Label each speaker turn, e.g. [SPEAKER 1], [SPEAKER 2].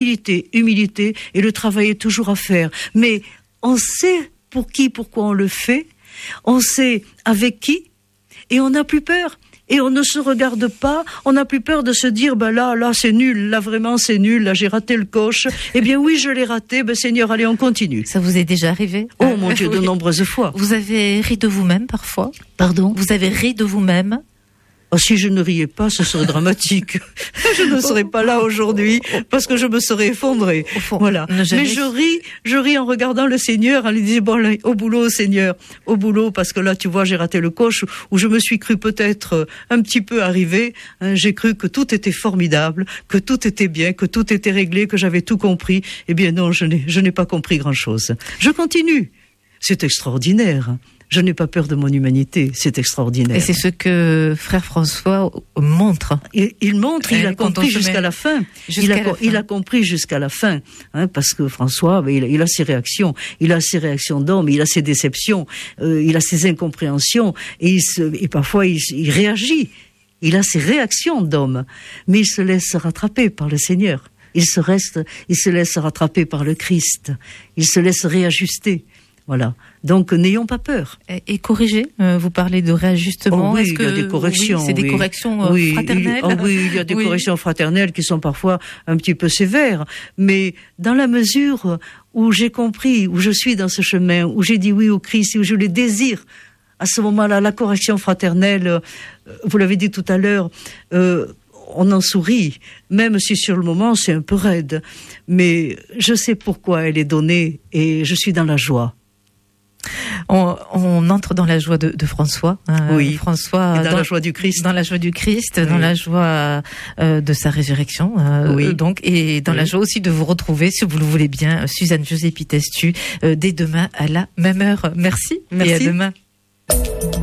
[SPEAKER 1] humilité, et le travail est toujours à faire. Mais on sait pourquoi on le fait, on sait avec qui, et on n'a plus peur. Et on ne se regarde pas, on n'a plus peur de se dire, là, c'est nul, là, vraiment, c'est nul, là, j'ai raté le coche. Eh bien, oui, je l'ai raté, Seigneur, allez, on continue.
[SPEAKER 2] Ça vous est déjà arrivé?
[SPEAKER 1] Oh, mon Dieu, de nombreuses fois.
[SPEAKER 2] Vous avez ri de vous-même, parfois?
[SPEAKER 1] Pardon?
[SPEAKER 2] Vous avez ri de vous-même?
[SPEAKER 1] Oh, si je ne riais pas, ce serait dramatique. Je ne serais pas là aujourd'hui parce que je me serais effondrée. Voilà. Mais je ris en regardant le Seigneur, en lui disant, bon, là, au boulot, Seigneur, au boulot, parce que là, tu vois, j'ai raté le coche, où je me suis cru peut-être un petit peu arrivé. J'ai cru que tout était formidable, que tout était bien, que tout était réglé, que j'avais tout compris. Eh bien non, je n'ai pas compris grand-chose. Je continue. C'est extraordinaire. Je n'ai pas peur de mon humanité, c'est extraordinaire.
[SPEAKER 2] Et c'est ce que frère François montre.
[SPEAKER 1] Il montre, il a compris jusqu'à la fin. Il a compris jusqu'à la fin, parce que François, il a ses réactions, d'homme, il a ses déceptions, il a ses incompréhensions, et parfois il réagit. Il a ses réactions d'homme, mais il se laisse rattraper par le Seigneur. Il se laisse rattraper par le Christ. Il se laisse réajuster. Voilà. Donc, n'ayons pas peur.
[SPEAKER 2] Et corriger, vous parlez de réajustement.
[SPEAKER 1] Oh oui, il y a des corrections.
[SPEAKER 2] Oui, c'est des corrections fraternelles.
[SPEAKER 1] Il y a des corrections fraternelles qui sont parfois un petit peu sévères. Mais dans la mesure où j'ai compris, où je suis dans ce chemin, où j'ai dit oui au Christ, où je le désire, à ce moment-là, la correction fraternelle, vous l'avez dit tout à l'heure, on en sourit, même si sur le moment c'est un peu raide. Mais je sais pourquoi elle est donnée et je suis dans la joie.
[SPEAKER 2] On entre dans la joie de François.
[SPEAKER 1] Oui.
[SPEAKER 2] François
[SPEAKER 1] et dans la joie du Christ.
[SPEAKER 2] Dans la joie du Christ,
[SPEAKER 1] oui.
[SPEAKER 2] Dans la joie de sa résurrection.
[SPEAKER 1] Oui.
[SPEAKER 2] Donc, et dans la joie aussi de vous retrouver, si vous le voulez bien, Suzanne Giuseppi Testu, dès demain à la même heure. Merci. Et à demain.